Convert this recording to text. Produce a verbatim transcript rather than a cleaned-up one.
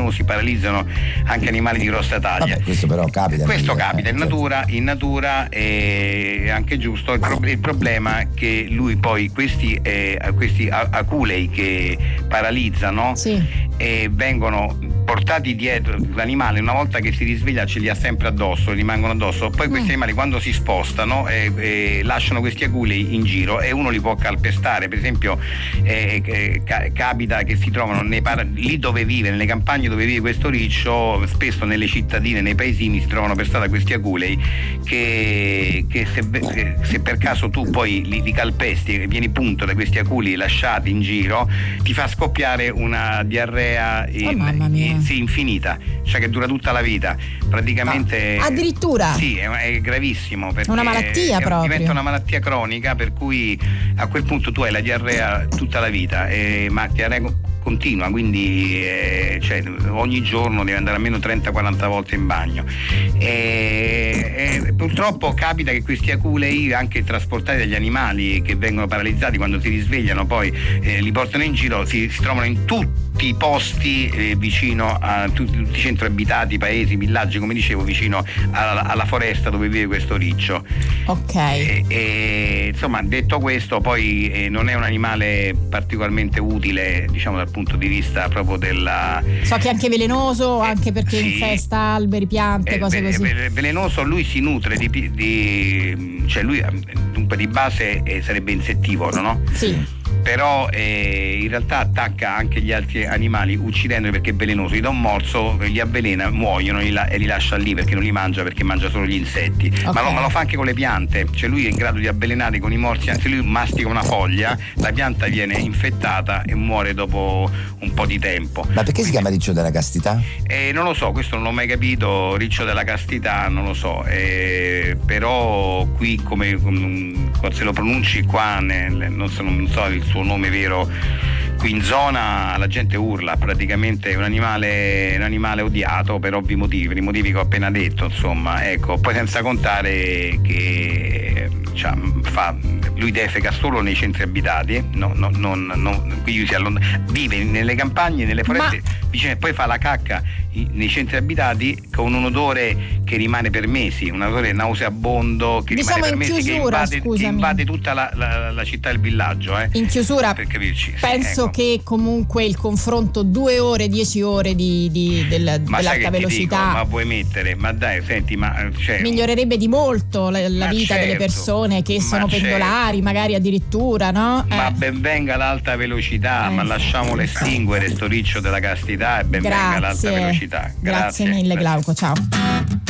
velenosi paralizzano anche animali di grossa taglia. Vabbè, questo però capita. Questo in capita in natura, in natura è anche giusto. Il, pro- il problema è che lui poi questi, eh, questi aculei che paralizzano sì. eh, vengono portati dietro l'animale, una volta che si risveglia ce li ha sempre addosso, rimangono addosso. Poi questi mm. animali quando si spostano eh, eh, lasciano questi aculei in giro e uno li può calpestare. Per esempio eh, eh, ca- capita che si trovano nei par- lì dove vive, nelle campagne dove vive questo riccio, spesso nelle cittadine, nei paesini si trovano per strada questi aculei che, che se, eh, se per caso tu poi li, li calpesti e vieni punto da questi aculei lasciati in giro, ti fa scoppiare una diarrea in, oh, mamma mia. in, sì, infinita, cioè che dura tutta la vita praticamente. Ah, addirittura? Sì, è, è gravissimo, perché una malattia è, proprio, diventa una malattia cronica, per cui a quel punto tu hai la diarrea tutta la vita, eh, ma diarrea continua, quindi eh, cioè, ogni giorno devi andare almeno trenta quaranta volte in bagno e, e purtroppo capita che questi aculei, anche trasportati dagli animali che vengono paralizzati, quando si risvegliano poi eh, li portano in giro, si, si trovano in tutti i posti eh, vicino a tutti, tutti i centri abitati, paesi, villaggi, come dicevo, vicino alla, alla foresta dove vive questo riccio. Ok. E, e, insomma, detto questo, poi eh, non è un animale particolarmente utile, diciamo, dal punto di vista proprio della. So che è anche velenoso, eh, anche perché sì, infesta alberi, piante, eh, cose così. È velenoso, lui si nutre di, di cioè lui dunque di base eh, sarebbe insettivoro, no? Sì. Però eh, in realtà attacca anche gli altri animali uccidendoli perché è velenoso, gli dà un morso, li avvelena, muoiono li la, e li lascia lì perché non li mangia, perché mangia solo gli insetti. Okay. Ma, lo, ma lo fa anche con le piante, cioè lui è in grado di avvelenare con i morsi, anzi lui mastica una foglia, la pianta viene infettata e muore dopo un po' di tempo. Ma perché Quindi, si chiama riccio della castità? Eh, non lo so, questo non l'ho mai capito, riccio della castità non lo so, eh, però qui come, come se lo pronunci qua nel, non, so, non so il suo nome vero, qui in zona la gente urla, praticamente è un animale, un animale odiato per ovvi motivi, per i motivi che ho appena detto, insomma, ecco. Poi senza contare che cioè, fa, lui defeca solo nei centri abitati, no, no, non, non, qui si allontana, vive nelle campagne, nelle foreste, Ma... vicino, e poi fa la cacca nei centri abitati con un odore che rimane per mesi, un odore nauseabondo che diciamo rimane per mesi, chiusura, che invade, che invade tutta la, la, la città e il villaggio. Eh, in chiusura, per capirci, penso sì, ecco. Che comunque il confronto due ore, dieci ore di, di, del, ma dell'alta velocità, dico, ma vuoi mettere, ma dai, senti, ma cioè, migliorerebbe di molto la, la vita certo, delle persone che sono certo. pendolari, magari addirittura, no? Ma eh. ben venga l'alta velocità, eh, ma lasciamolo estinguere sto riccio della castità e ben Grazie. venga l'alta velocità. Grazie, Grazie mille, Glauco, ciao.